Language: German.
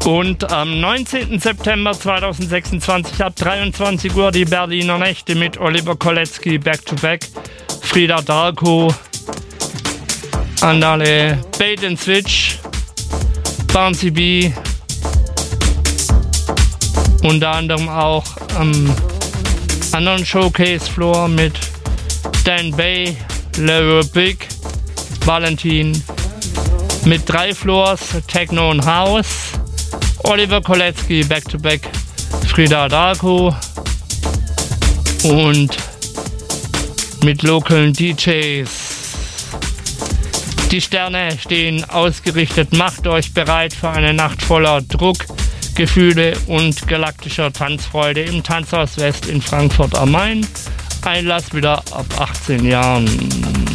Und am 19. September 2026 ab 23 Uhr die Berliner Nächte mit Oliver Kolecki Back-to-Back, Frida Darko, Andale, Bait & Switch, Bouncy B, unter anderem auch am anderen Showcase-Floor mit Dan Bay, Larry Big, Valentin, mit 3 Floors, Techno und House, Oliver Kolecki Back-to-Back, Frida Darko und mit lokalen DJs. Die Sterne stehen ausgerichtet, macht euch bereit für eine Nacht voller Druck, Gefühle und galaktischer Tanzfreude im Tanzhaus West in Frankfurt am Main. Einlass wieder ab 18 Jahren.